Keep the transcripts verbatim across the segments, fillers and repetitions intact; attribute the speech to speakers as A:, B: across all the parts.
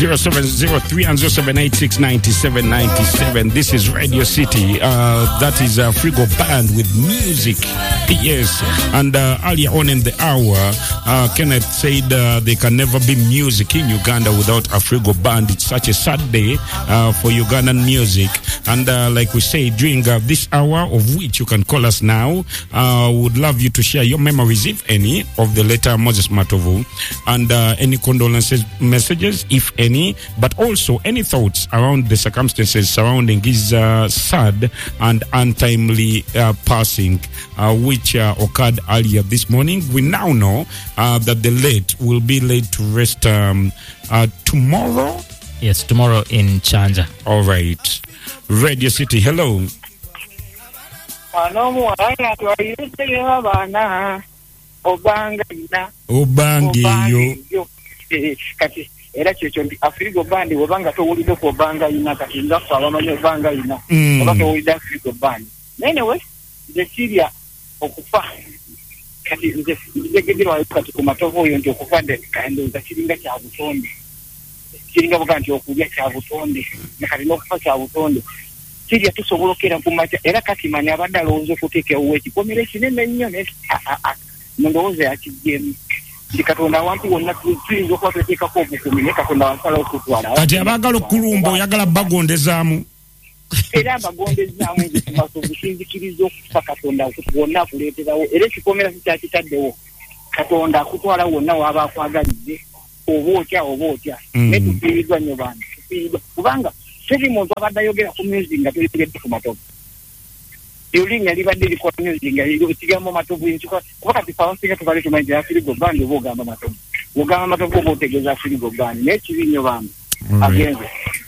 A: zero seven zero three and zero seven eight six nine seven nine seven. This is Radio City. Uh, that is a Frigo Band with music. Yes. And uh, earlier on in the hour, uh, Kenneth said uh, there can never be music in Uganda without a Frigo Band. It's such a sad day uh, for Ugandan music. And uh, like we say, during uh, this hour, of which you can call us now, uh, would love you to share your memories, if any, of the later Moses Matovu, and uh, any condolences messages, if any, but also any thoughts around the circumstances surrounding his uh, sad and untimely uh, passing, uh, which uh, occurred earlier this morning. We now know uh, that the late will be laid to rest um, uh, tomorrow.
B: Yes, tomorrow in Chanja.
A: All right. Radio City, hello. Obangeyo.
C: Kati era kyekyo nti Afrigo Band wabanga towulidde ku Obanga ina kati ngafa abamanyi Obanga ina oba towulidde Afrigo Band. Anyway, nze Syria okufa kati nze ntegeddwa kati ku Matovu oyo nti okufa nde kandoza kiringa kya butonde kiringa buga nti okulya kya butonde kati n'okufa kya butonde. Syria tusobola okera ku macha era kati manya abadde alowooza okuteekawo ekikomere kinene nnyo ne ndowooza yakiggyemu. Katonda wantu wonna tuyinza okuba tweteekako obukumi naye Katonda wansala okutwala.
A: Kati abaagala okulumba oyagala bagondezaamu.
C: Era bagondezaamu nze tumaze obusinzikiriza okufa Katonda wonna akuleeterawo era ekikomera kikyakitaddewo Katonda akutwala wonna waba akwagalidde oba otya oba otya. Naye tufiiriddwa nnyo bantu tufiiriddwa kubanga teri muntu abadde ayogera ku music nga tulitegedde ku Matovu. Yulinya libadde likola music nga litigamo Matovu inchiko kuba kati fawansinga tubale tumanyi ya Frigo Band oba ogamba Matovu ogamba Matovu oba otegeeza Frigo Band naye kirinyo bambi agenze.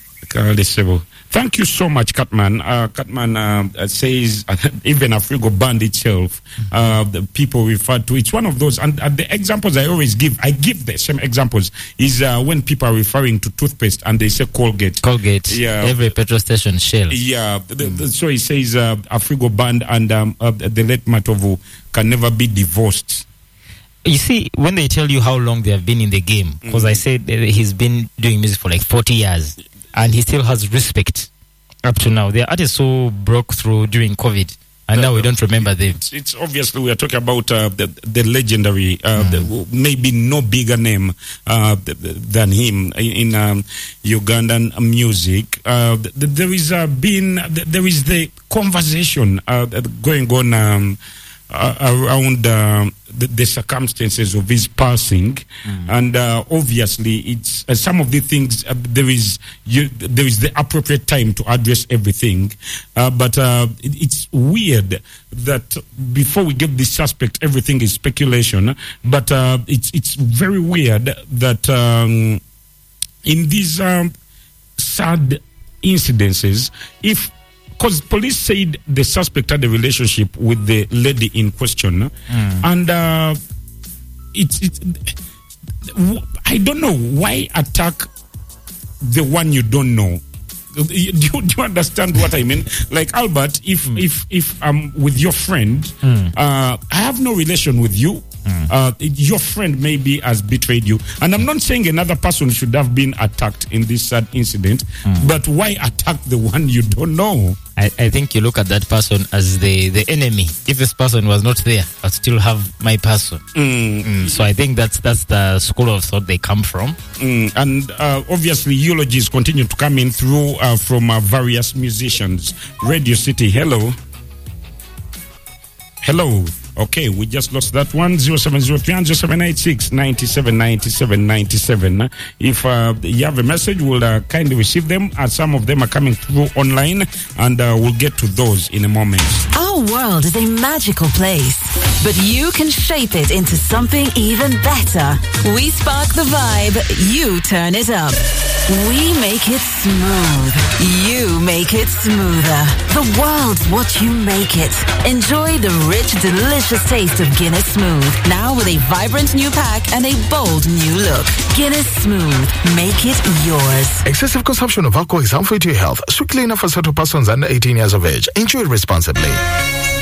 A: Thank you so much, Catman. Uh, Catman uh, says uh, even a Frigo Band itself, uh, the people refer to it's one of those, and uh, the examples I always give, I give the same examples, is uh, when people are referring to toothpaste and they say Colgate.
B: Colgate, yeah. Every petrol station, Shell.
A: Yeah, the, the, so he says uh, a Frigo Band and um, uh, the late Matovu can never be divorced.
B: You see, when they tell you how long they have been in the game, because mm-hmm. I said uh, he's been doing music for like forty years. And he still has respect up to now. The artists so broke through during COVID, and uh, now we don't remember them.
A: It's, it's obviously we are talking about uh, the, the legendary, uh, mm. the, maybe no bigger name uh, than him in um, Ugandan music. Uh, there is uh, been there is the conversation uh, going on. Um, Uh, around uh, the, the circumstances of his passing, mm. and uh, obviously it's uh, some of the things uh, there is you, there is the appropriate time to address everything, uh, but uh, it, it's weird that before we get this suspect, everything is speculation. But uh, it's it's very weird that um, in these um, sad incidences, if because police said the suspect had a relationship with the lady in question, mm. and uh, it's it, I don't know why attack the one you don't know. Do you, do you understand what I mean? Like Albert, if mm. if if I'm with your friend, mm. uh, I have no relation with you. Mm. Uh, your friend maybe has betrayed you, and I'm not saying another person should have been attacked in this sad incident, mm. but why attack the one you don't know?
B: I, I think you look at that person as the, the enemy. If this person was not there, I'd still have my person. Mm. Mm. So I think that's that's the school of thought they come from.
A: Mm. And uh, obviously eulogies continue to come in through uh, from uh, various musicians. Radio City, hello. Hello. Okay, we just lost that one. zero seven zero three zero seven eight six nine seven nine seven nine seven. If uh, you have a message, we'll uh, kindly receive them, as some of them are coming through online, and uh, we'll get to those in a moment.
D: Our world is a magical place, but you can shape it into something even better. We spark the vibe, you turn it up. We make it smooth, you make it smoother. The world's what you make it. Enjoy the rich, delicious taste of Guinness Smooth, now with a vibrant new pack and a bold new look. Guinness Smooth, make it yours.
E: Excessive consumption of alcohol is harmful to your health. Strictly enough for certain persons under eighteen years of age. Enjoy responsibly.